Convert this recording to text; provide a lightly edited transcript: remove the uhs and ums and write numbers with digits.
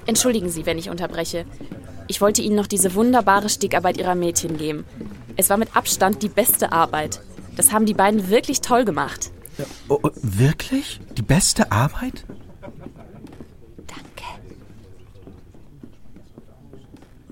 Entschuldigen Sie, wenn ich unterbreche. Ich wollte Ihnen noch diese wunderbare Stickarbeit Ihrer Mädchen geben. Es war mit Abstand die beste Arbeit. Das haben die beiden wirklich toll gemacht. Wirklich? Die beste Arbeit?